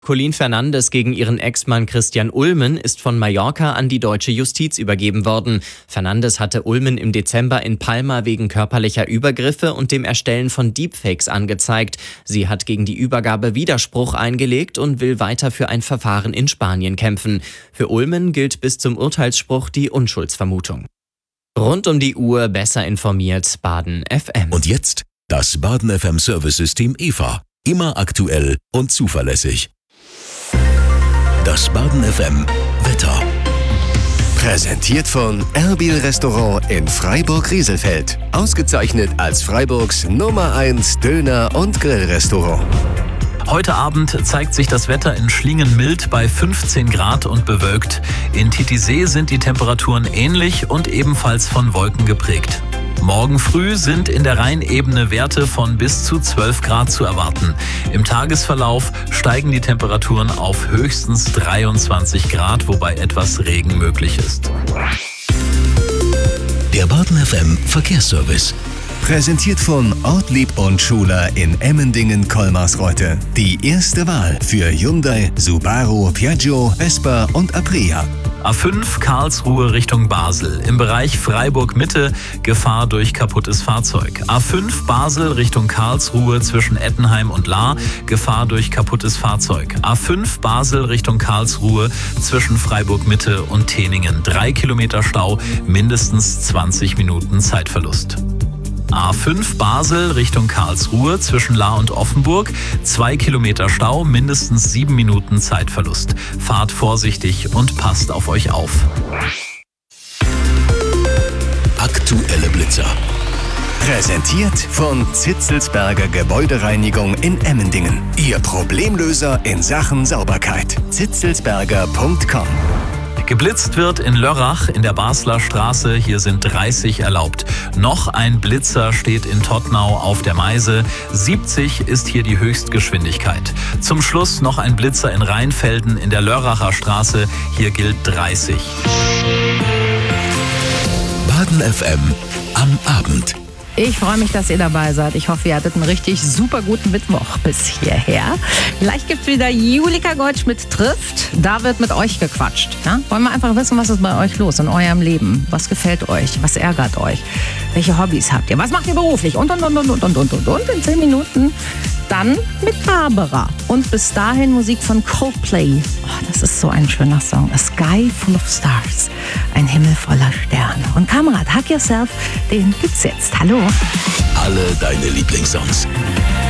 Colleen Fernandes gegen ihren Ex-Mann Christian Ulmen ist von Mallorca an die deutsche Justiz übergeben worden. Fernandes hatte Ulmen im Dezember in Palma wegen körperlicher Übergriffe und dem Erstellen von Deepfakes angezeigt. Sie hat gegen die Übergabe Widerspruch eingelegt und will weiter für ein Verfahren in Spanien kämpfen. Für Ulmen gilt bis zum Urteilsspruch die Unschuldsvermutung. Rund um die Uhr besser informiert Baden FM. Und jetzt das Baden FM Service-System EVA. Immer aktuell und zuverlässig. Das Baden FM Wetter. Präsentiert von Erbil Restaurant in Freiburg-Rieselfeld. Ausgezeichnet als Freiburgs Nummer 1 Döner- und Grillrestaurant. Heute Abend zeigt sich das Wetter in Schlingen mild bei 15 Grad und bewölkt. In Titisee sind die Temperaturen ähnlich und ebenfalls von Wolken geprägt. Morgen früh sind in der Rheinebene Werte von bis zu 12 Grad zu erwarten. Im Tagesverlauf steigen die Temperaturen auf höchstens 23 Grad, wobei etwas Regen möglich ist. Der Baden FM Verkehrsservice. Präsentiert von Ortlieb und Schuler in Emmendingen-Kolmarsreuth. Die erste Wahl für Hyundai, Subaru, Piaggio, Vespa und Aprilia. A5 Karlsruhe Richtung Basel. Im Bereich Freiburg-Mitte Gefahr durch kaputtes Fahrzeug. A5 Basel Richtung Karlsruhe zwischen Ettenheim und Lahr. Gefahr durch kaputtes Fahrzeug. A5 Basel Richtung Karlsruhe zwischen Freiburg-Mitte und Teningen. 3 Kilometer Stau, mindestens 20 Minuten Zeitverlust. A5 Basel Richtung Karlsruhe zwischen Lahr und Offenburg. 2 Kilometer Stau, mindestens 7 Minuten Zeitverlust. Fahrt vorsichtig und passt auf euch auf. Aktuelle Blitzer. Präsentiert von Zitzelsberger Gebäudereinigung in Emmendingen. Ihr Problemlöser in Sachen Sauberkeit. zitzelsberger.com. Geblitzt wird in Lörrach in der Basler Straße. Hier sind 30 erlaubt. Noch ein Blitzer steht in Tottnau auf der Meise. 70 ist hier die Höchstgeschwindigkeit. Zum Schluss noch ein Blitzer in Rheinfelden in der Lörracher Straße. Hier gilt 30. Baden FM am Abend. Ich freue mich, dass ihr dabei seid. Ich hoffe, ihr hattet einen richtig super guten Mittwoch bis hierher. Gleich gibt es wieder Julika Goldschmidt trifft. Da wird mit euch gequatscht. Ja? Wollen wir einfach wissen, was ist bei euch los in eurem Leben? Was gefällt euch? Was ärgert euch? Welche Hobbys habt ihr? Was macht ihr beruflich? Und. In 10 Minuten dann mit Barbara. Und bis dahin Musik von Coldplay. Oh, das ist so ein schöner Song. A Sky Full of Stars. Ein Himmel voller Sterne. Und Kamerad, Hug Yourself, den gibt's jetzt. Hallo. Alle deine Lieblingssongs.